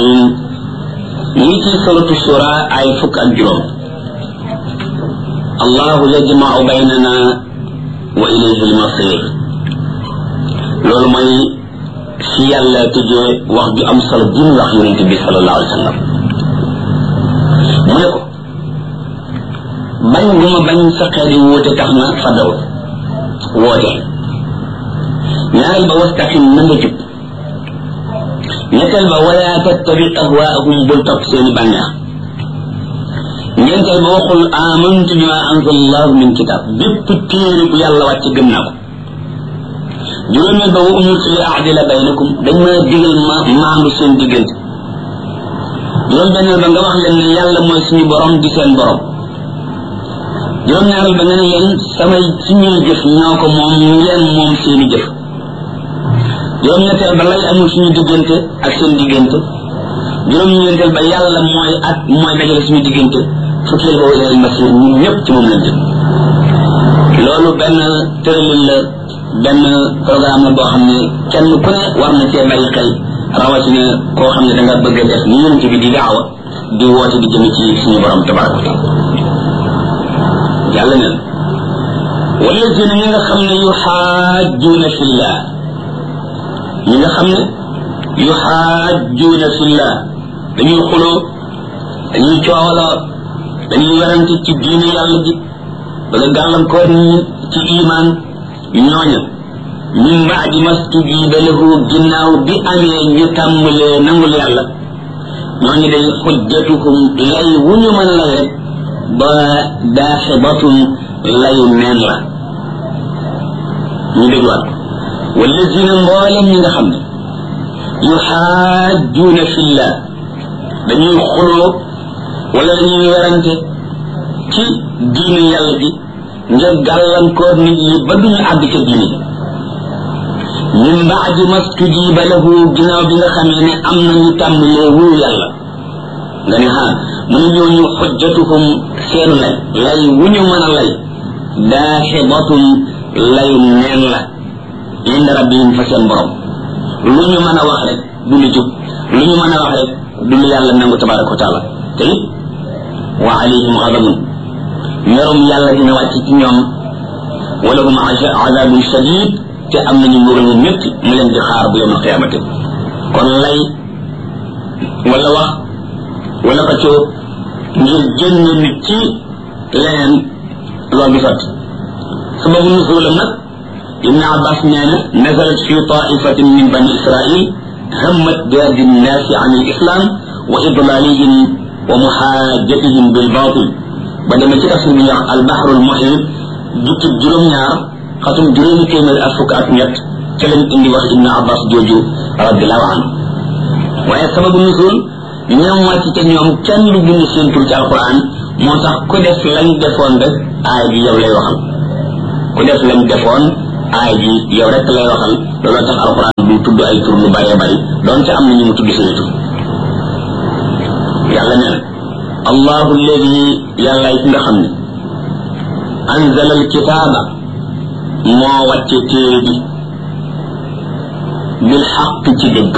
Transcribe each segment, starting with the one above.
الرحيم نيتي سورة الشورى آي فك الجروم الله يجمع بيننا وإليه المصير لول موي في يالا تجي واخ دي ام سolo دين واخ يونس بي صلى الله عليه وسلم مونيكو bañ guma bañ sa xéri wote taxna fa daw wote ñaal ba wastaqim na nga jup ñettal ba wala tattabi ahwaahum bul top seen banex ñentel ba waxul amantu bima anzalallahu min kitab bepp téré bu yalla wacc gëm nako juróomeel ba wa umirtu li a'dila baynakum dañ ma digal ma maandu seen diggante juróom benneel ba nga wax leen ne yàlla mooy suñu borom di seen borom juróom ñaareel ba nga ne leen samay suñuy jëf ñoo ko moom leen moom seeni jëf juróom ñetteel ba lay amul suñu diggante ak seen diggante juróom ñeenteel ba yàlla mooy ak mooy dajale suñu diggante fukkeel ba wa ilal masir ñun ñëpp ci moom lañ jëm loolu benn tëralin la benn programme la boo xam ne kenn ku ne war na cee bàyyi xel rawatina koo xam ne da nga bëgg a def ni yonent bi di daawa di woote di jëm ci suñu borom tabaraka taala yàlla ne wallazina ñi nga xam ne yuxaajjuuna fillah ñi nga xam ne yuxaajjuuna fillah dañuy xuloo dañuy coowaloo dañuy werante ci diine yàlla ji bëgg gàllankoor ñi ci iman ñooña min ba'di mastujiba lahu ginnaaw bi amee ñu tàmbalee nangul yàlla ñooñu day xujjatuhum lay wu ñu mën la rek ba daaxibatun layu neen la ñu dégluwaat wallazina mboolem ñi nga xam ne yuxaajjuuna fillah dañuy xuloo wala dañuy werante ci diine yàlla ji ngir gàllankoor nit ñi ba duñu àgg ca diine min ba'di mastujiba lahu ginnaaw bi nga xamee ne am nañu tàmbalee wuyu yàlla nga ne mu ne ñooñu xujjatuhum seenu lay wu ñu mën a lay daaxibatun layu neen la inda rabbihim fa seen borom lu ñu mën a wax rek du lu jub lu ñu mën a wax rek du lu yàlla nangu tabaraka wa taala te it wa alayhim ghadabun merum yàlla dina wàcc ci ñoom wala hum azabun shadid te am nañu mbugal mu métti mu leen di xaar bu yawmal qiyaamati kon lay wala wax wala xëccoo ngir génne nit ci leneen loolu du sotti sababu nuzulam nag ibn abbas nee na nazalat fi taifatin min bani israil hammat bi raddi nnaasi an al islam wa idlalihim wa muhajjatihim bil batil ba demee ci tafsir bi wax al bahru al muhit jukki juróom-ñaar xatum juróomi téeméer ak fukk ak ñett ca lañ indi wax ibn abbas jooju radiallahu anhu waaye sababu nusul ñoom wàcc ca ñoom kenn lu bind seen tur ci alquran moo tax ku def lañ defoon rek aay bi yow lay waxal ku def lañ defoon aay bi yow rek lay waxal looloo tax alquran du tudd ay tur lu bëree bëri doonte am na ñu mu tudd seen tur yàlla nee na allahu alladi yàlla yi nga xam ne anzala alkitaaba moo wàcce téere bi bil xaq ci dëgg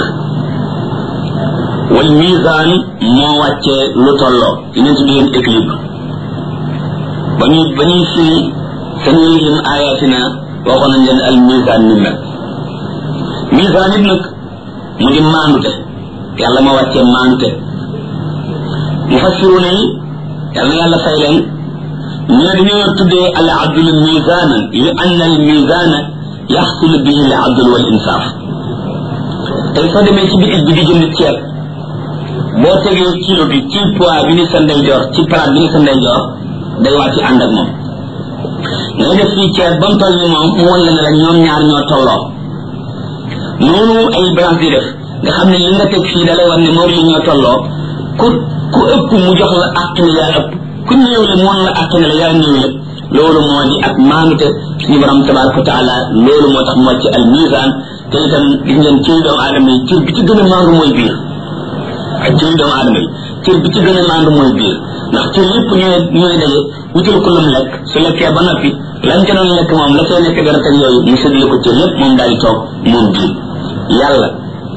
wal misaan moo wàcce lu tolloo dinañ ci digeen équilibre ba ñuy firi sanihim ayatina waxoon nañ leen al misaan ni mel misaan it nag mu di maandute yàlla moo wàcce maandute mufassiruna yi yàlla fay leen ñu ne dañoo tuddee al adl misanan li anna al misana yaxsul bihi al adl wal insaf tey soo demee ci bitig bi di jënd ceeb boo tegee kilo bi ci poids bi ni sa ndeyjoor ci palaat bi ni sa ndeyjoor day wàcc ànd ak moom ngay def fii ceeb ba mu toll ni moom mu wan la ne la ñoom ñaar ñoo tolloo noonu ay balance di def nga xam ne li nga teg fii da lay wan ne moom li ñoo tolloo ku ëpp mu jox la àq ne yaa ëpp ku néew le moon la àq ne la yaa néew le loolu moo di ak maanute suñu borom tabaraka wa taala loolu moo tax moo ci al misaan te itam gis ngeen ci doomu aadama yi cër bi ci gën a maandu mooy biir ak ci doomu aadama yi cër bi ci gën a maandu mooy biir ndax cër yëpp ñooy daje wutal ko lu mu lekk su lekkee ba noppi lañ ca doon lekk moom la cay nekk dara teg yooyu mu séddale ko cër yëpp moom daal di toog moom biir yàlla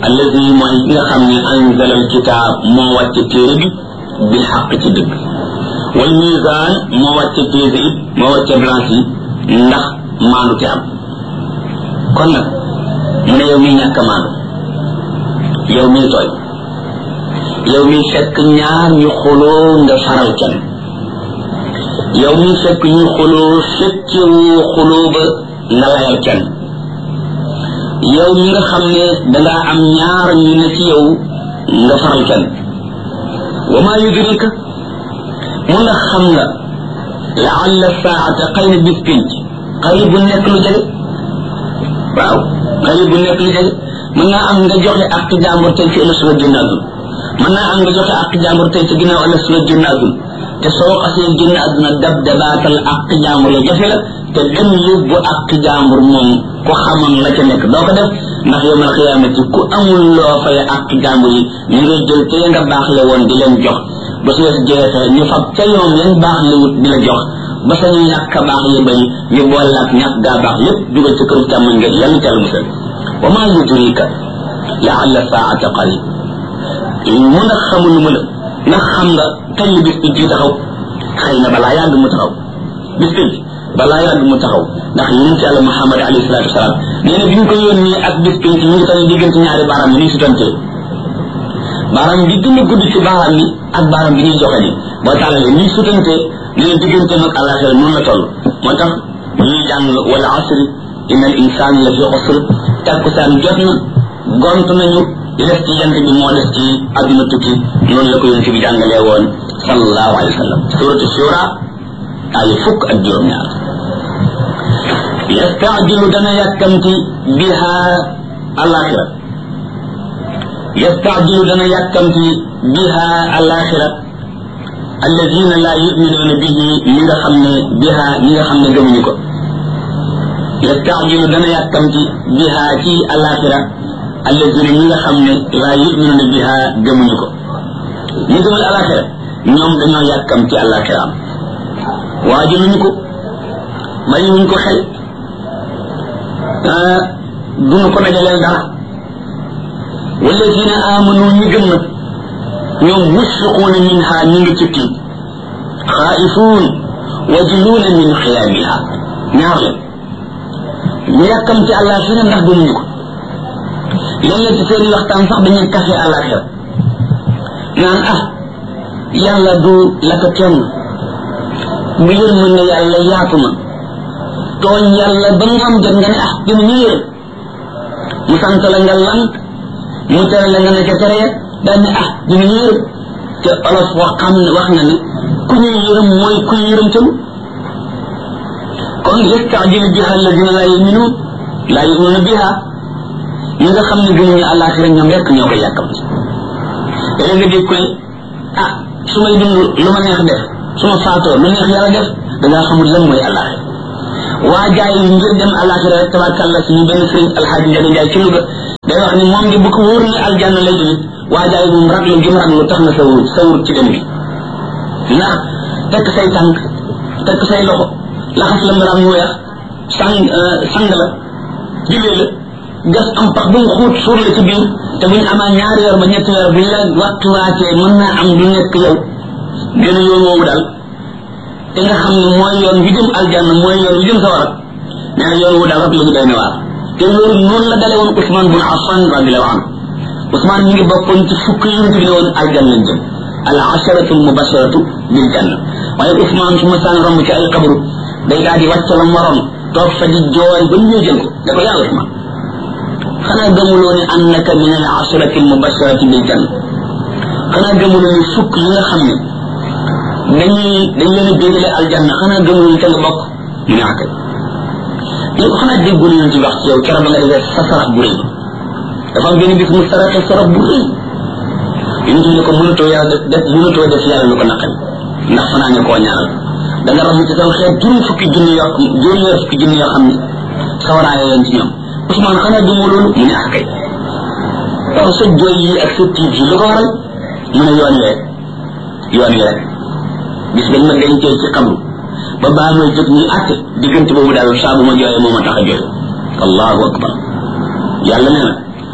allazi mooy nga xam ne anzala alkitab moo wàcce téere bi bil xaq ci dëgg wal mizan moo wàcce peese it moo wàcce balance yi ndax maandu te am kon nag mu ne yow mi ñàkk maandu yow mi tooy yow mi fekk ñaar ñu xuloo nga faral kenn yow mi fekk ñu xuloo fekkewoo xuloo ba nga layal kenn yow mi nga xam ne dangaa am ñaar ñu ne ci yow nga faral kenn wa ma yudrika mu nga xam nga laalla saata xëy na bis pinc xëy bu nekk lu jege waaw xëy bu nekk lu jege mën naa am nga joxe ak jàmbur tey ci ëllëg suba génn àdduna mën naa am nga joxe ak jàmbur tey ci ginnaaw ëllëg suba génn àdduna te soo xasee génn àdduna dab dabaatal ak jàmbur la jafe la te dem yóbbu ak jàmbur moom ku xamoon la ca nekk doo ko def ndax yawmal xiyaamati ku amul loo fay ak jàmbur yi ñu ngay jël te nga baax le woon di leen jox ba su wees jeexee ñu fab ca yoon yan baax le wut di la jox ba sa ñu ñàkk baax yi bari ñu boole ak ñàkk gaa baax lépp dugal ci këru càmmoñ nga yàlla teel musal wa maa yudrika laalla saata qarib mu ndax xamul mu la ndax xam nga kañ la bis bi ji taxaw xëy na balaa yàgg mu taxaw bis bi balaa yàgg mu taxaw ndax yonent yàlla Muhammad alayhi salaatu wasalaam nee na bi ñu ko yónnee ak bis bi ñu ngi tane diggante ñaari baaraam yi ñuy sutantee baaraam bi gën a gudd ci baaraam yi ak baaraam bi ñuy joxe ni boo tàllalee ñuy sutantee nee na diggante mag àllaaxira noonu la toll moo tax ñuy jàng wal asri inna al insaan la fi xusr takkusaan jot na gont nañu li des ci jant bi moo des ci adduna tukki noonu la ko yonent bi jàngalee woon sallallahu alayhi wa sallam suratu shura ay fukk ak juróom-ñaar yastaajilu dana yàkkamti biha alaxira yastaajilu dana yàkkamti biha alaxira alladina la yuminuuna bihi ñi nga xam ne biha ñi nga xam ne gëmuñu ko yastaajilu dana yàkkamti biha ci alaxira alladina ñi nga xam ne la yuminuuna biha gëmuñu ko ñi gëmul alaxira ñoom dañoo yàkkamti alaxira am waajaluñu ko bàyyiwuñ ko xel duñu ko dajaleel dara walladina amanu ñi gëm nag ñoom mushfiquuna minha ñi ngi ci tiit xaa'ifuun wajiluuna min xiyaamiha ñaar leen ñu yàkkamti àllaaxira ndax gëmuñu ko léeg-léeg ci seen waxtaan sax dañuy kafe àllaaxira naan yàlla du la ko kenn bu yërmande yàlla yaatu na tooñ yàlla ba nga am jot nga ne dina ñu yërëm mu sant la nga lank mu tere la nga ne ca tere daal ne dina ñu yërëm te olof wax na ne ku ñuy yërëm mooy ku yërëm talu kon yastaajilu biha alladina la yuminuuna biha ñi nga xam ne gëmuñu àllaaxira ñoom rek ñoo koy yàkkamti léegi nga dégg ko ne su may dund lu ma neex def su ma faatoo lu neex yàlla def dangaa xamul lan mooy àllaaxira waa jaay yi ngir dem àllaaxira rek tabarkàlla suñu benn sëriñ alxaaji Njaga Njaay ci Louga day wax ni moom di bu ko wóor ne aljanna lay jóge waa jaay moom raglu gi mu raglu tax na sawur ci dem bi ndax tekk say tànk tekk say loxo laxas la mbaram mu weex sang la jullee la gas am pax bu mu xuut suur la ci biir te buñ amaa ñaari weer ba ñetti weer buñ la waxtuwaatee mën naa am du nekk yow gën a yoon woowu daal te nga xam ne mooy yoon wi jëm aljanna mooy yoon wi jëm sawara nee na yoon wu daal rek la ñu doy na waar te loolu noonu la dale woon Ousmane bun Affan radiallahu anhu Ousmane mi ngi bokkoon ci fukk yi ñu ne woon aljanna lañ jëm al asharatu mubasharatu bil janna waaye Ousmane su ma saan romb ci ay xabru day daal di wàcc la morom toog fa di jooy ba ñu jël ko da ko yaa Ousmane xanaa gëmuloo ne annaka min al asharati mubasharati bil janna xanaa gëmuloo ne fukk yi nga xam ne dañ leen a dégale aljanna xanaa gëmuloo ca nga bokk mu ne akay yow xanaa déggul ñu ci wax ci yow keroog ba nga defee sa sarax bu rëy dafa am benn bis mu saraxe sarax bu rëy yonent bi ne ko mënatoo yàlla def yàlla lu ko naqari ndax fanaa nga koo ñaanal da nga ram ci sama xeet juróom fukki junni yoo xam ne sawaraaye leen ci ñoom Ousmane xanaa gëmoo loolu mu ne akay waaw sa jooy yi ak sa tiit yi lu ko waral mu ne yoon wi rek bis bañ ma dencee ci xabru ba baa may jóg ñuy àtte diggante boobu daal saa bu ma jooyee moo ma tax a jooy allahu akbar yàlla nee na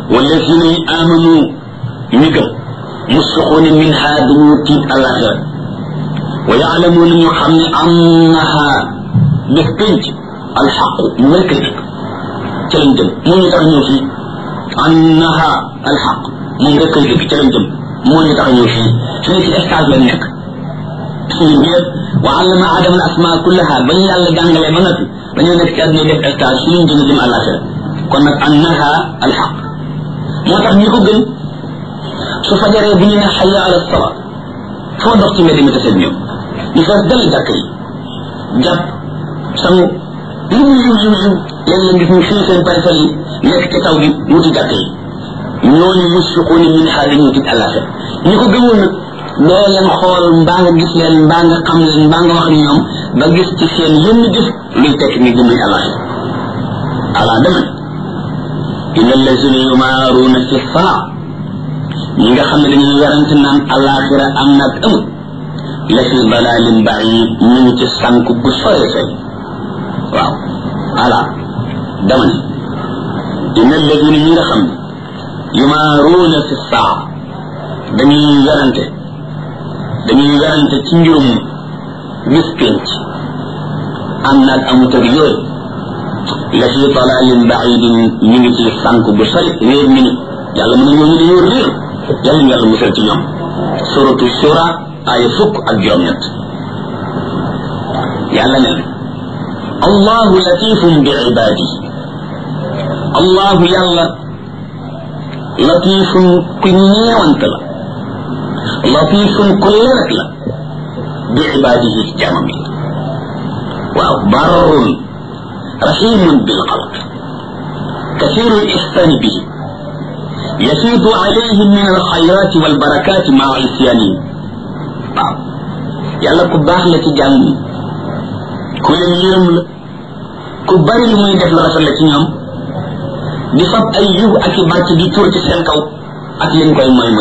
wallazina amanu ñu gëm musfiquuna minha dañu tiit alaxira wa yaalamuuna ñu xam ne annaha bés pénc alxaqu ñu wér kay dëgg ca lañ jëm moo ñu tax ñëw fii annaha alxaq moom rek kay dëgg ca lañ jëm moo ñu tax ñëw fii fi ne ci stage lañ nekk suñu ñëpp wa allama adama al asma kullaha ba ñu yàlla jàngalee ba noppi dañoo nekk ci àdduna def stage suñu jëm alaxira kon nag annaha alxaq moo tax ñi ko gën su fajaree bu ñu ne xayya ala sala foo dox ci mbedd mi taseeg ñoom ñu fees dal jàkk yi jàpp sangu lu mu yiw léeg-léeg gis ñu fii seen parifal yi nekk ci taw bi wuti jàkk yi ñooñu musfiquuna minha dañuy tiit àllaaxira ñi ko gëmoon nag doo leen xool mbaa nga gis leen mbaa nga xam leen mbaa nga wax ak ñoom ba gis ci seen yenn jëf luy tekk ni jëmee àllaaxira ala dama inna allazina yumaaruuna fi saa ñi nga xam ne dañuy werante naan àllaaxira am nag amul la fi dalalin baid ñu ngi ci sànk bu sore sori waaw ala dama ne inna alladina ñi nga xam ne yumaaruuna fi saa dañuy werante ci mbirum bis penc am nag amut ak yooyu la fi dalalin baidin ñu ngi ci sànk bu sori réer mi ni yàlla mën na ñooñu dañoo réer yàlla ñu yàlla musal ci ñoom suratu shura aaya fukk ak juróom-ñett yàlla ne allahu latifun bi ibadihi allahu yàlla latifun ku ñeewante la latifun ku lewet la bi ibadihi ci jaamam yi waaw barrun rahimun bil xalq كثير الإحسان به يفيض عليهم من الخيرات والبركات مع عصيانهم waaw yàlla ku baax la ci jàmm yi ku leen yërëm la ku bari lu muy def lu rafet la ci ñoom di fab ay yiw ak i barke di tur ci seen kaw ak leen koy mooy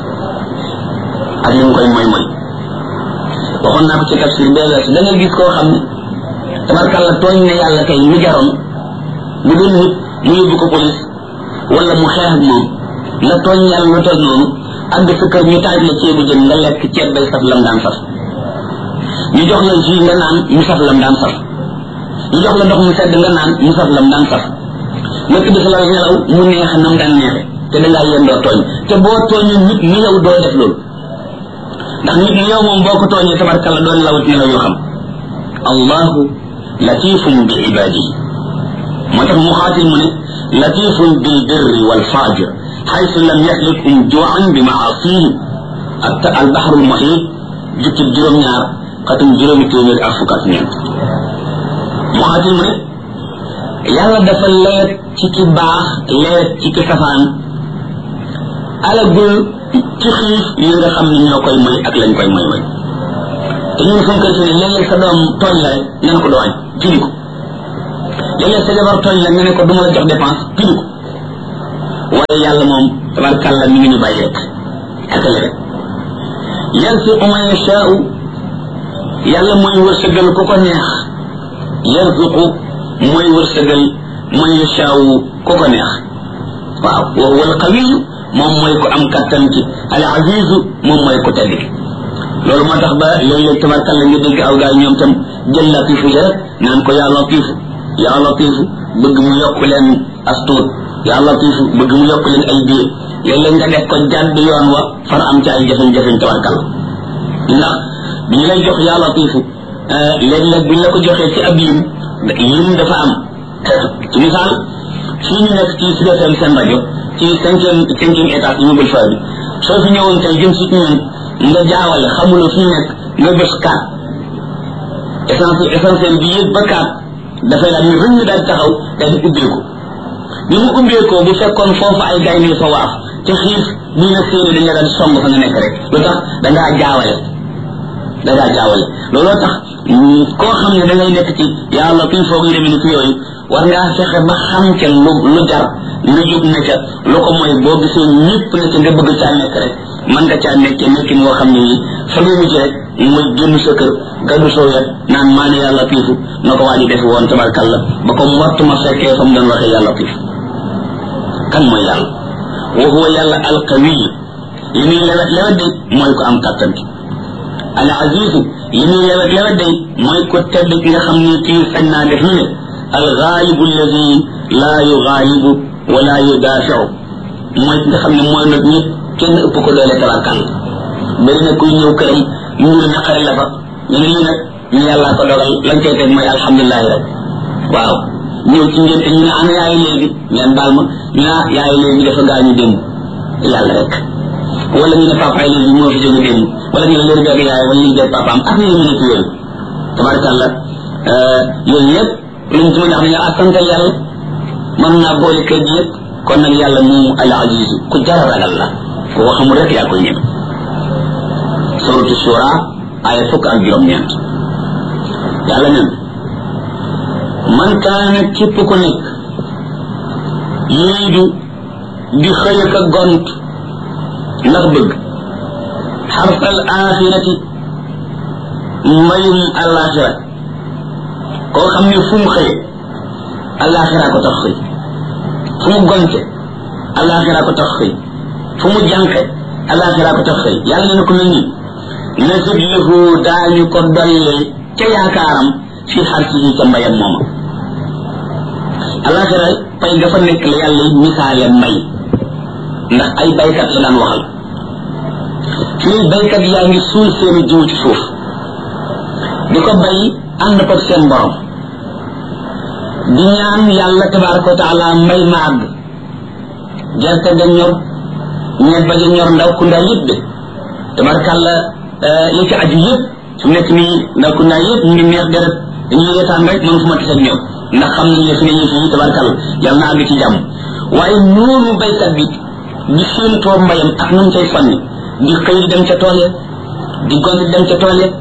waxoon naa ko ci tafsir bee weesu da nga gis koo xam ne tabarkàlla tooñ ne yàlla kay mu jaroon bu doon nit mu yóbbu ko police wala mu xeex ak moom nga tooñ yàlla lu toll noonu àgg sa kër ñu taaj la ceebu jën nga lekk ceeb bay saf lam daan saf ñu jox la jus nga naan mu saf lam daan saf ñu jox la ndox mu sedd nga naan mu saf lam daan saf nga tëdd fa la nelaw mu neex nam daan neexe te dangaa yendoo tooñ te boo tooñu nit ni yow doo def loolu ndax nit ni yow moom boo ko tooñee tabarkalla doo nelawat nelaw yoo xam allahu latifun bi ibadihi moo tax mu xaatil mu ne latifun bil birri wal fajir حيث لم يهلكهم جوعا بمعاصيه البحر المحيط جكب جروم ñaar xatum juróomi téeméer ak fukk ak ñeent muxaatil mu ne yàlla dafa leet ci ki baax leet ci ki safaan alagul ci xiif yi nga xam ne ñoo koy moy ak lañ koy moy te ñun suñ koy fi ne léeg-léeg sa doom tooñ la nga ne ko doo añ pili ko léeg-léeg sa jabar tooñ la nga ne ko du ma la jox dépense pili ko waaye yàlla moom tabarkàlla mi ngi ñu bàyyi rek ak la rek yarzuqu man yashaa'u yàlla mooy wërsëgal ku ko neex yarzuqu mooy wërsëgal man yashaa'u ku ko neex waaw wa huwa al-qawiyyu moom mooy ko am kattan ci al-azizu moom mooy ko tedd loolu moo tax ba léeg-léeg tabarkàlla nga dégg aw gaay ñoom tam jël latifu ja rek naan ko yaa latifu bëgg mu yokk leen astuut yaa latifu bëgg mu yokk leen ay biir léeg-léeg nga def ko jàdd yoon wa far am ci ay jafe-jafe tabarkal ndax bi ñu lay jox yaa latifu léeg-léeg bu ñu la ko joxee ci ab lim dafa am ci misaal fii ñu nekk ci Sud FM seen rajo ci cinquième étage immeuble fa bi soo fi ñëwoon tey jëm si ñun nga jaawale xamuloo fi ñu nekk nga bés kaat essentiel bi yëpp ba kaat dafay daal ni rëñ daal taxaw daal di ubbeeku bi mu ubbeekoo bu fekkoon foofu ay gaynde fa waaf te xiif bu ñu séenee dañ la daan song fa nga nekk rek lu tax dangaa jaawale looloo tax koo xam ne da ngay nekk ci yàlla kuy foog yu demee ni ci yooyu war ngaa fexe ba xam ca lu jar lu jub ne ca lu ko mooy boo gisee ñëpp ne ca nga bëgg caa nekk rek man nga caa nekkee nekkin woo xam ne yi fa nga mujj rek muy génn sa kër gàddu soo yet naan maa ne yàlla tiifu na ko waa ji defe woon tabarkalla ba ko mott ma fekkee fa mu doon waxee yàlla tiif kan mooy yàlla wa huwa yàlla alqawiyu li muy lewet lewet day mooy ko am kàttan ki al azizu li muy lewet lewet day mooy ko tedd ki nga xam ne kii sañ naa def lu ne al gaalibu alladi laa yugaalibu wala yudaafiu mooy ki nga xam ne mooy nag ñëpp kenn ëpp ko doole tabarkal bari na kuy ñëw këram ñu naqari la fa ñu lii nag ñu yàllaa ko dogal lañ koy teg mooy alhamdulilahi rek waaw ñëw ci ngeen te ñu ne ana yaay léegi ngeen baal ma ñu ne yaay léegi dafa gaañu démb yàlla rek wala ñu ne papaay léegi moo fi jóge démb wala ñu ne léegi beeg yaay wala ñu beeg papaam ak ñu mën a ci yooyu tabarkalla yooyu yëpp luñ ci mën a xam ne ak sant yàlla mën naa boole kër gi yëpp kon nag yàlla moomu al aziz ku jara ragal la ku ko xamul rek yaa koy ñëw suratu shura aya fukk ak juróom-ñeent yàlla nen man kaana képp ku nekk yuriidu di xëy ak gont ndax bëgg xarsal axirati mbayum alaxira koo xam ne fu mu xëye alaxira ko tax xëy fu mu gonte alaxira ko tax xëy fu mu jànqe alaxira ko tax xëy yàlla ne ko mel nii nasib lahu daañu ko dollee ca yaakaaram fi xarsihi ca mbayam mooma alaxira pay dafa nekk la yàlla misaale mbay ndax ay baykat la daan waxal fii baykat yaa ngi suul seeni jiw ci suuf di ko bay ànd ko seen borom di ñaan yàlla tabaraka wa taala mbay ma àgg gerte ga ñor ñebba ga ñor ndaw ku ndaa yëpp de tabarakàlla yi ci aju yëpp su nekk nii ndaw ku ndaa yëpp ñu ngi neex deret dañuy yetaan rek man fu ma tisee ñoom ndax xam nañ ne fi ne yëf yi tabarakàlla yàlla na àgg ci jàmm waaye noonu baykat bi di séentoo mbayam ak nu mu cay sonni di xëy di dem ca tool ya di gont di dem ca tool ya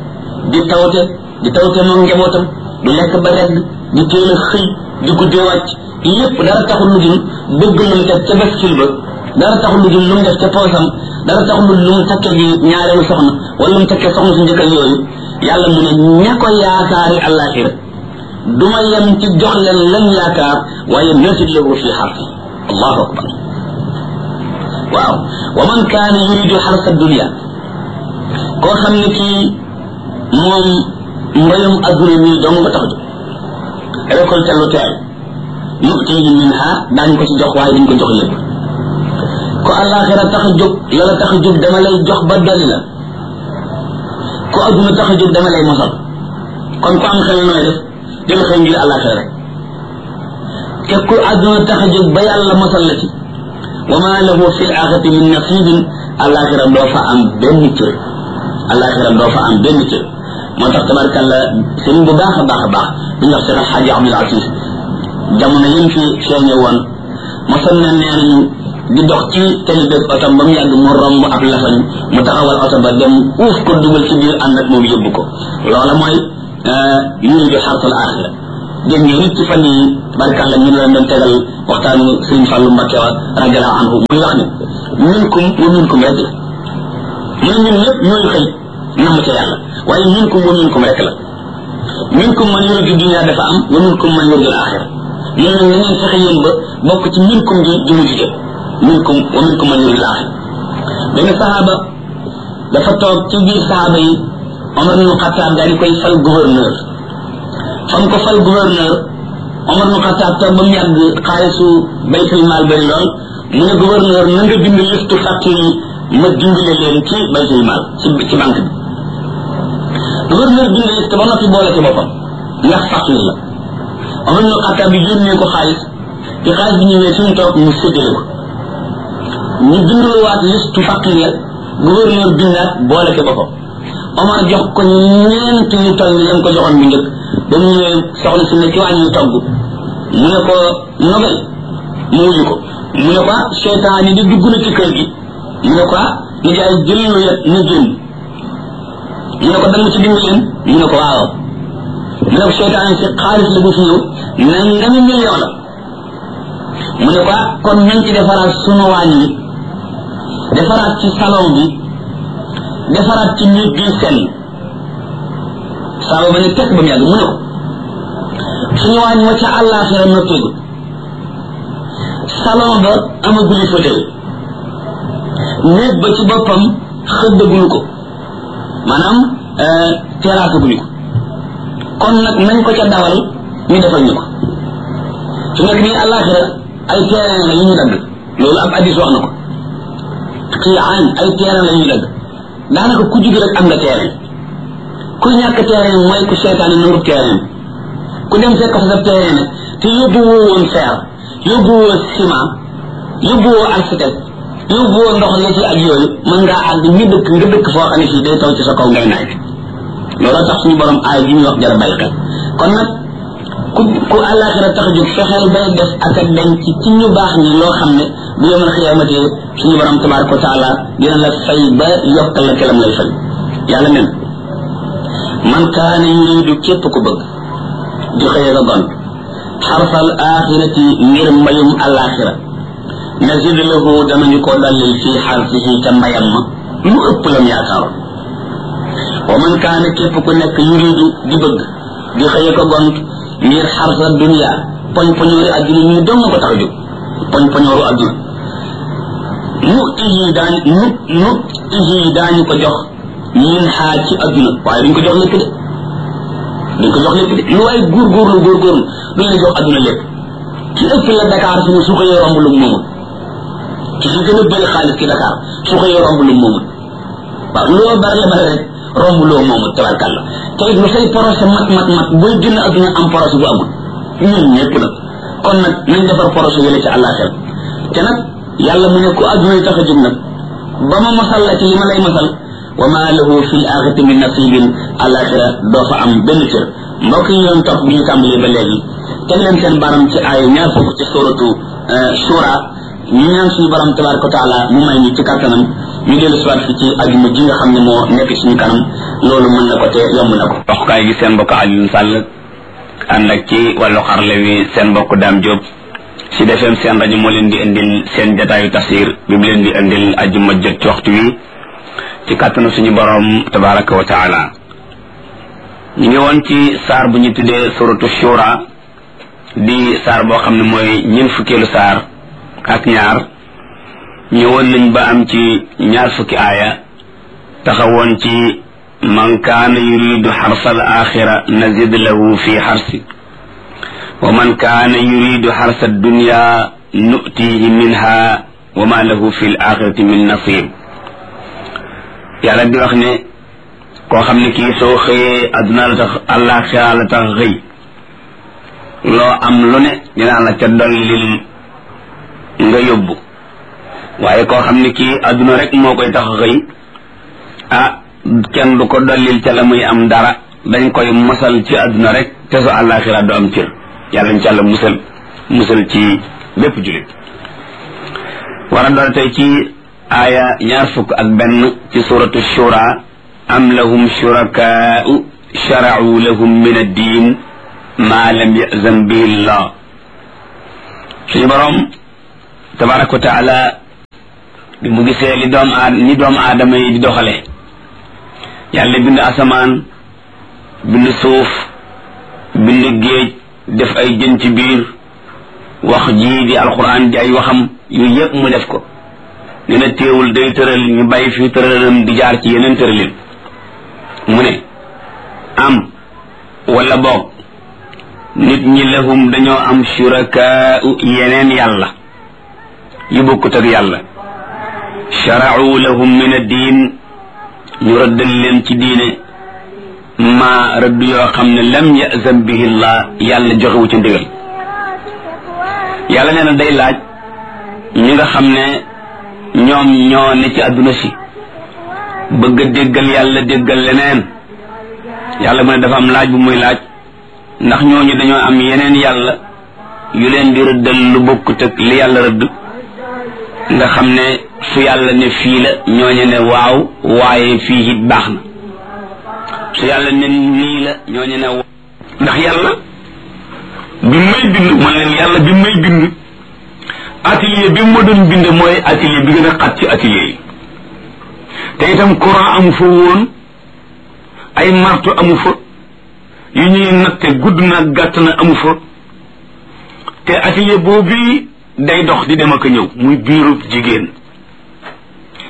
di tawte moom njabootam du lekk ba redd di teel a xëy di guddee wàcc yépp dara taxul lu dul bëgg lu mu teg ca baskil ba dara taxul lu dul lu mu def ca poosam dara taxul lu mu takke ji ñaareelu soxna wala lu mu takke soxna su njëkkal yooyu yàlla mu ne ña ko yaakaari àllaaxira du ma yem ci jox leen lañ yaakaar waaye nasid lahu fi xarfi allahu akbar waaw wa man kaana yuridu xarsa dunia koo xam ne kii moom mbayum adduna nii dong nga tax jóg récolte lu teel nutihi minha daañu ko ci jox waaye duñ ko jox lépp ko àllaaxira tax a jóg loola tax a jóg dama lay jox ba dolli la ko adduna tax a jóg dama lay mosal kon ku am xel nooy def del xëy ngir àllaaxira rek te ku adduna tax a jóg ba yàlla mosal la ci wa ma lahu fi l-aaxirati min nasiibin àllaaxira doo fa am benn cër àllaaxira doo fa am benn cër moo tax tabarkalla sëriñ bu baax a baax a baax bi ñu wax Cheikh Alxaaji Abdul Aziz jamono yim fi feeñe woon mosoon na nee nañu di dox ci tali beeg otom ba mu yàgg mu romb ab lafañ mu taxawal oto ba dem uuf ko dugal ci biir ànd ak moom yóbbu ko loola mooy yuridu xarsal aaxira dégg ngeen nit ci fan yi tabarkalla ñu leen doon tegal waxtaanu sëriñ Fàllu Mbakke wa radiallahu anhu muy wax ne minkum wa minkum rek la mu ne ñun ñëpp ñooy xëy namm ca yàlla waaye minkum wa minkum rek la minkum man yuridu dunya dafa am wa minkum man yuridu al-axira ñu ne ngeen fexe yéen ba bokk ci minkum ji jumu ji minkum wa minkum man yuridu al-axira benn sahaaba dafa toog ci biir sahaaba yi Omar ibn Khattab daal di koy fal gouverneur fam ko fal gouverneur Omar ibn Khattab toog ba mu yàgg xaalisu baytul maal bari lool mu ne gouverneur na nga bind listu facture yi ma dimbale leen ci baytul maal ci banque bi gouverneur bind liste ba noppi boole ci boppam ndax facture la Omar ibn Khattab bi yónnee ko xaalis bi xaalis bi ñëwee fi mu toog mu séddale ko ñu bindluwaat liste facture ya gouverneur bindaat boole ci boppam Omar jox ko ñeent yu toll ni lam ko joxoon bu njëkk ba mu ñëwee soxna si ne ci wàññi togg mu ne ko nobel mu wuyu ko mu ne ko seytaan yi di dugg na ci kër gi mu ne ko ni jaay jël lu yet na génn mu ne ko dama ci dimbali leen mu ne ko waaw mu ne ko seytaan si xaalis la bu fi ñëw nangami million la mu ne ko kon nañ ci defaraat sunu waañ wi defaraat ci salon bi defaraat ci nit bi seen saaba ba ne tekk ba mu yàgg mu ne ko suñu waañ wa ca àllaaxira noppeegu salon ba amaguli fauteuil néeg ba ci boppam xëddaguñu ko maanaam terrasse guñu ko kon nag nañ ko ca dawal ñu defal ñu ko su nekk nii àllaaxira ay terrain la yu ñu dagg loolu ab addis wax na ko xii aan ay terrain la ñu dagg daanaka ku jug rek am nga terrain ku ñàkk terrain mooy ku seetaane nangu terrain ku dem fekk fa sa terrain nag te yóbbu woo woon fer yóbbu woo ciment yóbbu woo architecte yóbbu woo ndox la ci ak yooyu mën ngaa àgg ñu dëkk nga dëkk foo xam ne fii day taw ci sa kaw ngay naaj looloo tax suñu borom aay bi ñuy wax jara bàyyi xel kon nag ku àllaaxira tax jóg fexeel bay def ak a denc ci ñu baax ñi loo xam ne bu yomal xiyaamate suñu borom tabaraka wa taala dina la fay ba yokkal la kelam lay fay yàlla nen man kaana yuridu képp ku bëgg di xëye ga gont xarfal axirati ngir mbayum àllaaxira nazid lahu danañu ko dallil fii xarfihi ca mbayam ma lu ëpp lam yaakaaroon wa man kaana képp ku nekk yuridu di bëgg di xëye ko gont ngir xarfa dunia poñ poñoori adduna ñu dong ko tax a jóg poñ poñooru adduna daañu ko jox min xaaj ci adduna waaye duñ ko jox lépp de lu waay góorgóorlu duñ la jox adduna lépp ci ëpp la Dakar fi ne su ko romb lu moomul ci fi gën a bëri xaalis ci Dakar su ko romb lu moomul waaw loo bari la bari rek romb loo moomul tabarkàlla te it lu say projet mat booy génn adduna am projet bu amul ñun ñëpp nag kon nag nañ defar projet yële ci àllaaxira te nag yàlla mu ne ku adduna yi tax a jóg nag ba ma masal la ci li ma lay masal wa ma lahu fil axirati min nasibin àllaaxira doo fa am benn cër mbokk yi doon topp bu ñu tàmbalee ba léegi teg leen seen baram ci ay ñaar fukk ci suratu shura ñu ñaan suñu borom tabaraka wa taala mu may ñu ci kàttanam ñu dellu si waat fi ci ajuma ji nga xam ne moo nekk suñu kanam loolu mën na ko te yomb na ko. waxukaay gi seen mbokk Alioune Sall ànd ak ci wàllu xarle wi seen mbokk Dame Diop si defeem seen rajo moo leen di indil seen jataayu tafsir bi mu leen di indil ajuma jot ci waxtu wi ci kàttanu suñu borom tabaraka wa taala. ñu ngi woon ci saar bu ñu tuddee suratu shura di saar boo xam ne mooy ñeent fukkeelu saar ak ñaar ñëwoon nañ ba am ci ñaar fukki aaya taxawoon ci man kaana yuridu xarsal axira nazid lahu fi xarsi wa man kaana yuridu xarsa dunya nutihi minha wa ma lahu fi l axirati min nasib yàlla di wax ne koo xam ne kii soo xëyee adduna la tax àllaaxira la tax xëy loo am lu ne dinaa la ca dollil nga yóbbu waaye koo xam ne kii adduna rek moo koy tax xëy kenn du ko dollil ca la muy am dara dañ koy mosal ci adduna rek te su àllaaxira du am cër yàlla ñu ci àlla musal ci bépp jullit war a doon tey ci aaya ñaar fukk ak benn ci suratu shura am lahum shurakaa'u shara'u lahum min ad-diin ma lam ya'zan bihi llah suñu borom tabaraka wa taala bi mu gisee ni doomu aadama yi di doxale yàlla bind asamaan bind suuf bind géej def ay jën ci biir wax ji di alquran di ay waxam yu yëpp mu def ko nee na téewul day tëral ñu bàyyi fi tëralam di jaar ci yeneen tëralin mu ne am wala boog nit ñi lahum dañoo am shurakaa yeneen yàlla yu bokkut ak yàlla shara'u lahum min ad-diin ñu rëddal leen ci diine ma rëdd yoo xam ne lam ya'zan bihi llah yàlla joxewu ci ndigal yàlla nee na day laaj ñi nga xam ne ñoom ñoo ne ci àdduna si bëgg a déggal yàlla déggal leneen yàlla mu ne dafa am laaj bu muy laaj ndax ñooñu dañoo am yeneen yàlla yu leen di rëddal lu bokkut ak li yàlla rëdd nga xam ne su yàlla ne fii la ñooñu ne waaw waaye fii it baax na su yàlla ne nii la ñooñu ne waaw ndax yàlla bi may bind man leen yàlla bi may bind atelier bi ma doon bind mooy atelier bi gën a xat ci atelier yi te itam courant amu fa woon ay marto amu fa yu ñuy natte gudd na gàtt na amu fa te atelier boobu day dox di dem ak a ñëw muy biirub jigéen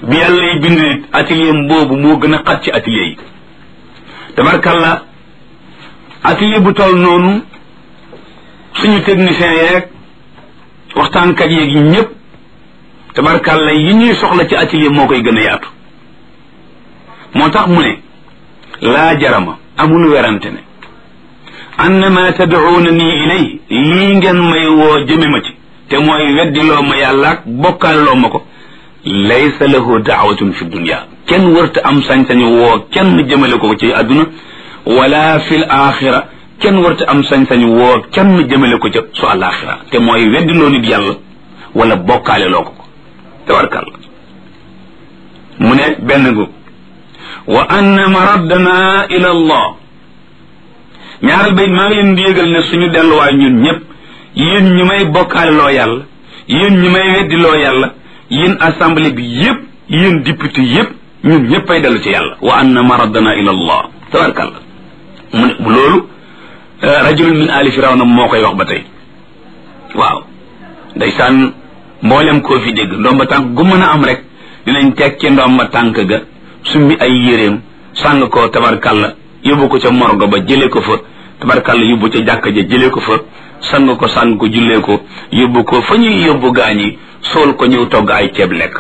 bi yàlla yi bind nit atelier boobu moo gën a xat ci atelier yi tabarkalla atelier bu toll noonu suñu technicien yeeg waxtaankat yeeg yi ñëpp tabarkalla yi ñuy soxla ci atelier moo koy gën a yaatu moo tax mu ne laa jarama amul werante ne annama tad'uuna nii ilay lii ngeen may woo jëme ma ci te mooy weddiloo ma yàlla ak bokkaaloo ma ko laysa lahu daawatun fi dunya kenn wërta am sañ-sañu woo kenn jëmale ko ci àdduna wala fil axira kenn wërta am sañ-sañu woo kenn jëmale ko ca su alaxira te mooy weddiloo nit yàlla wala bokkaale loo ko tabarkàlla mu ne benn gu wa anna maraddana ila allah ñaaral bayit maa ngi leen di yëgal ne suñu delluwaay ñun ñëpp yéen ñu may bokkaale loo yàlla yéen ñu may weddi loo yàlla yéen assemblée bi yëpp yéen député yëpp ñun ñëpp ay dellu ci yàlla wa anna maraddana ila allah tabarkàlla mu ne loolu rajulun min ali firawna moo koy wax ba tey waaw ndeysaan mboolem koo fi dégg ndomba tànk gu mën a am rek dinañ teg ci ndomba tànk ga summi ay yéreem sàng ko tabarkàlla yóbbu ko ca morgo ba jëlee ko fa tabarkàlla yóbbu ca jàkka ja jëlee ko fa sang ko jullee ko yóbbu ko fa ñuy yóbbu gaañi sool ko ñëw togg ay ceeb lekk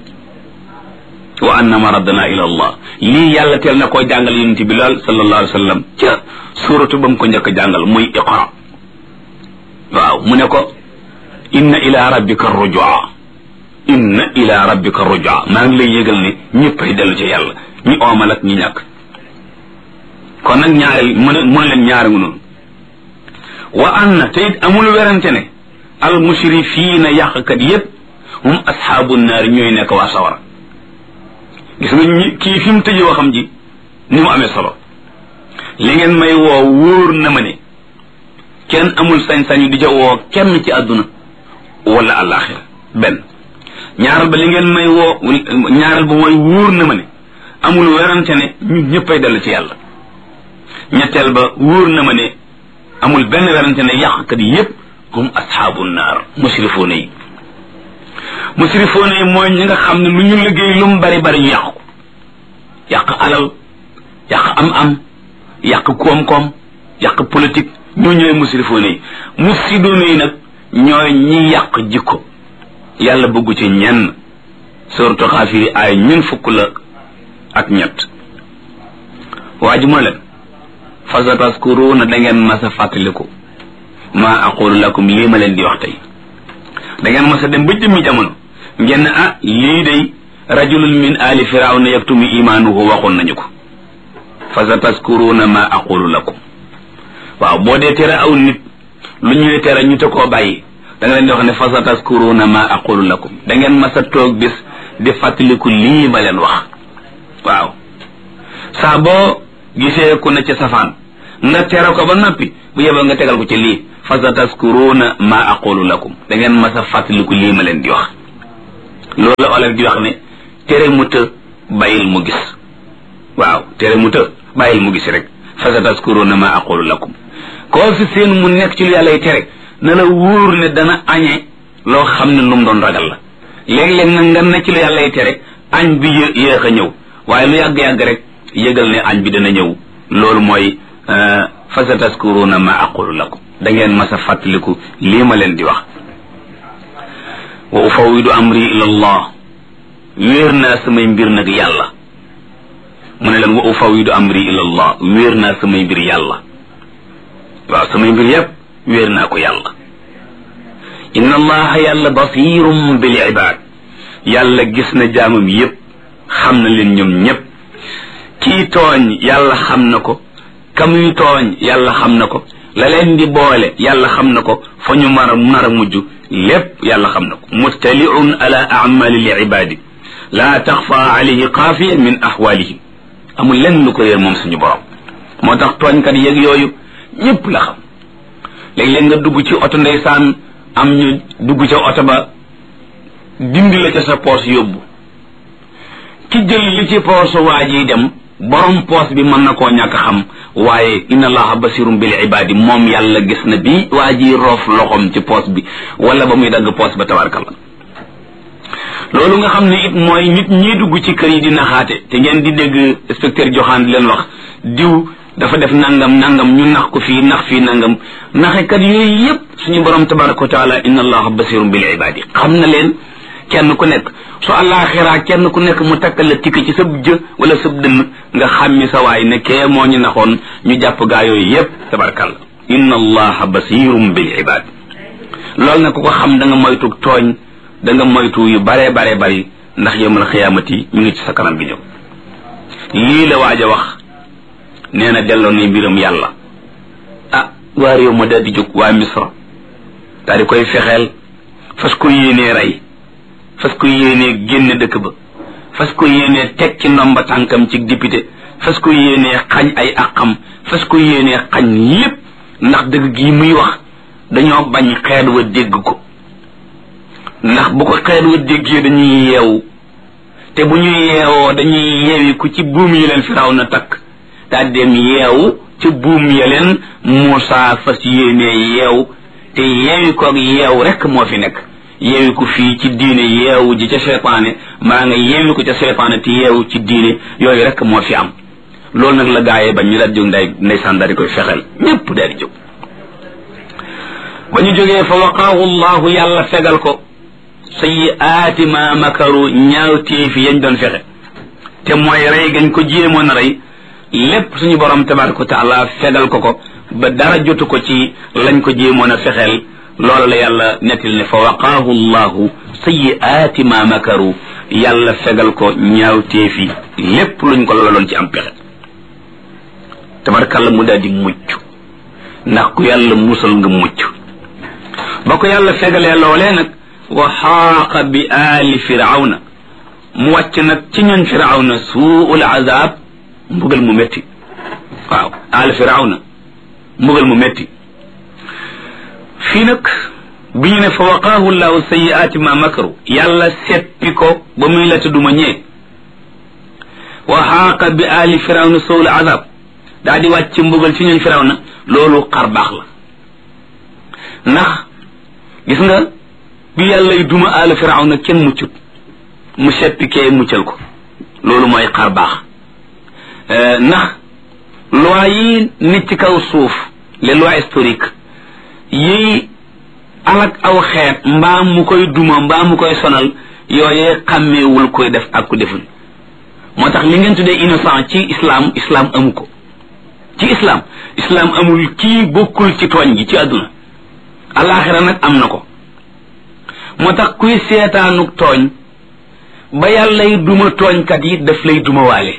wa anna maraddana ila allah lii yàlla teel na koo jàngal yonent bi lool sallallahu alayhi wa sallam ca suuratu ba mu ko njëkk a jàngal muy iqra waaw mu ne ko inna ila rabbika rujua inna ila rabbika rujua maa ngi lay yëgal ne ñëppay dellu ci yàlla ñi oomal ak ñi ñàkk kon nag ñaareel mu ne leen ñaari ngu noonu wa anna te it amul werante ne al musrifiina yàqkat yépp hum ashaabu naar ñooy nekk waa sawara gis nga ñi kii fi mu tëjee waxam ji ni mu amee solo li ngeen may woo wóor na ma ne kenn amul sañ-sañu di ca woo kenn ci àdduna wala àllaaxira benn ñaaral ba li ngeen may woo ñaaral ba mooy wóor na ma ne amul werante ne ñun ñëppay dellu ci yàlla ñetteel ba wóor na ma ne amul benn werante ne yàqkat yépp hum ashaabu naar musrifoona yi mooy ñi nga xam ne lu ñu liggéey lu mu bari bari ñu yàqu ko yàq alal yàq am yàq koom-koom yàq politique ñoo ñooy musrifoona yi mufsidoona yi nag ñooy ñi yàq jikko yàlla bëggu ci ñenn sourate Xaafir ay ñun fukk la ak ñett waa ji moo leen fa sataskuruuna da ngeen mas a fàttaliku maa aqulu lakum lii ma leen di wax tey da ngeen mas a dem ba jëmmi jamono ngeen lii day rajulun min ali firawna yaktumu imaanuhu waxoon nañu ko fa sataskuruuna maa aqulu lakum waaw boo dee tere aw nit lu ñuy tere ñu te koo bàyyi da nga leen di wax ne fa sataskuruuna maa aqulu lakum da ngeen mas a toog bis di fàttaliku lii ma leen wax waaw saa boo gisee ku ne ca safaan nga tere ko ba noppi bu yebal nga tegal ko ci lii fa sataskuruuna maa aqulu lakum da ngeen mas a fàttaliku lii ma leen di wax loolu la olof di wax ne tere mu të bàyyil mu gis waaw tere mu të bàyyil mu gis rek fa sataskuruuna maa aqulu lakum koo fi seen mu nekk ci lu yàlla y tere na la wóor ne dana añe loo xam ne lu mu doon ragal la léeg-léeg nag nga ne ci lu yàlla y tere añ bi yéex a ñëw waaye lu yàgg-yàgg rek yëgal ne añ bi dana ñëw loolu mooy fa sataskuruuna ma aqulu lakum da ngeen mas a fàttaliku lii ma leen di wax wa ufawidu amri ila allah wéer naa samay mbir nag yàlla mu ne leen wa ufawidu amri ila allah wéer naa samay mbir yàlla waaw samay mbir yépp wéer naa ko yàlla inna allaha yàlla basirum bil ibad yàlla gis na jaamam yépp xam na leen ñoom ñépp kii tooñ yàlla xam na ko kamuy tooñ yàlla xam na ko la leen di boole yàlla xam na ko fa ñu nar a mujj lépp yàlla xam na ko mustaliun ala amali li ibadi la taxfa alayhi xaafiya min ahwalihim amul lenn lu ko réer moom suñu borom moo tax tooñkat yeeg yooyu ñépp la xam léeg-léeg nga dugg ci oto ndeysaan am ñu dugg ca oto ba dindi la ca sa poos yóbbu ki jël li ci poos waa ji dem borom poos bi mën na koo ñàkk xam waaye inna allaha basirum bil ibadi moom yàlla gis na bi waa ji roof loxom ci poos bi wala ba muy dagg poos ba tabarkalla loolu nga xam ne it mooy nit ñi dugg ci kër yi di naxaate te ngeen di dégg inspecteur Joxaan di leen wax diw dafa def nangam ñu nax ko fii nax fii nangam naxekat yooyu yépp suñu borom tabaraka wa taala inna allaha basirun bil ibadi xam na leen kenn ku nekk su àllaaxira kenn ku nekk mu takkal la tikk ci sab jë wala sab dënn nga xàmmi sa waay ne kee moo ñu naxoon ñu jàpp gaa yooyu yépp tabarakalla inna allaha basirun bil ibad loolu nag ku ko xam da nga moytu tooñ da nga moytu yu bare bari ndax yawmal xiyaamati ñu ngi ci sa kanam gi ñëw lii la waaj a wax nee na delloo na mbiram yàlla waa réew ma daal di jóg waa Misra daal di koy fexeel fas ko yéenee rey fas ko yéenee génn dëkk ba fas ko yéenee teg ci ndomba tànkam ci député fas ko yéenee xañ ay àqam fas ko yéenee xañ lépp ndax dëgg gi muy wax dañoo bañ xeet wa dégg ko ndax bu ko xeet wa déggee dañuy yeewu te bu ñu yeewoo dañuy yeewi ku ci buum yi leen Firawna takk daal dem yeewu ci buum ya leen Muusaa fas yéenee yeew te yeewi koog yeew rek moo fi nekk yeewi ko fii ci diine yeewu ji ca seytaane maa nga yeewi ko ca seytaane te yeewu ci diine yooyu rek moo fi am loolu nag la gaayee bañ ñu daal jóg ndeysaan daal di koy fexeel ñépp daal di jóg ba ñu jógee fa waqaahu llahu yàlla fegal ko sayyi'aati ma makaru ñaawteefi yañ doon fexe te mooy rey gañ ko jéemoon a rey lépp suñu borom tabaraka wa taala fegal ko ba dara jotu ko ci lañ ko jéemoon a fexeel loolu la yàlla nettil ne fa waqaahu llahu sayyi'aati ma makaru yàlla fegal ko ñaawteefi lépp luñ ko loloon ci am pexe tabarakalla mu daal di mucc ndax ku yàlla musal nga mucc ba ko yàlla fegalee loolee nag wa xaaqa bi aali firawna mu wàcc nag ci ñoon firawna suul azab mbugal mu metti waaw aali firawna mbugal mu metti fii nag bi ñu ne fa waqaahu llahu sayyi'aati ma makaru yàlla seppi ko ba muy la tudduma ñee wa xaaqa bi aali firawna suul azab daa di wàcc mbugal ci ñoon firawna loolu xar baax la ndax gis nga bi yàlla duma aali firawna kenn muccut mu seppi kee muccal ko loolu mooy xar baax ndax loi yi nit ci kaw suuf les lois historiques yi alak aw xeet mbaa mu koy duma mbaa mu koy sonal yooyee xàmmeewul koy def ak ku deful moo tax li ngeen tuddee innocent ci islam amu ko ci islam amul kii bokkul ci tooñ gi ci àdduna alaxira nag am na ko moo tax kuy seetaanuk tooñ ba yàllay duma tooñkat yi daf lay duma waale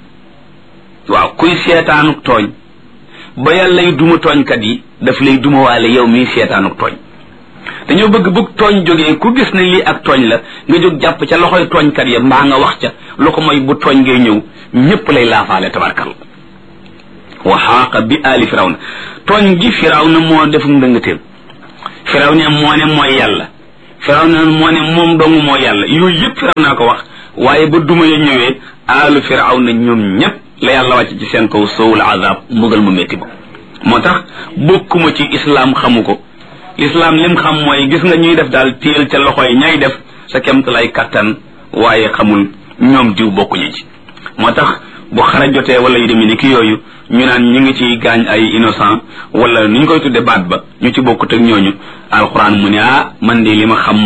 waaw kuy seetaanuk tooñ ba yàllay duma tooñkat yi daf lay duma waale yow miy seetaanuk tooñ dañoo bëgg tooñ jógee ku gis ne lii ak tooñ la nga jóg jàpp ca loxoy tooñkat ya mbaa nga wax ca lu ko mooy bu tooñ ngay ñëw ñépp lay laafaale tabarkal wa xaaqa bi aali firawna tooñ gi firawna moo def ndëngateem firawna moo ne mooy yàlla firawna moo ne moom dong moo yàlla yooyu yëpp firawna ko wax waaye ba duma ya ñëwee aalu firawna ñoom ñépp la yàlla wàcc ci seen kaw sowul azab mbugal mu métti ba moo tax bokkuma ci islam xamu ko l'islam lim xam mooy gis nga ñuy def daal téel ca loxo yi ñay def sa kemt lay kattan waaye xamul ñoom diw bokkuñu ci moo tax bu xara jotee wala yu demee ni ki yooyu ñu naan ñu ngi ci gaañ ay innocent wala ni ñu koy tudde baat ba ñu ci bokkut ak ñooñu alxuraan mu ne man de li ma xam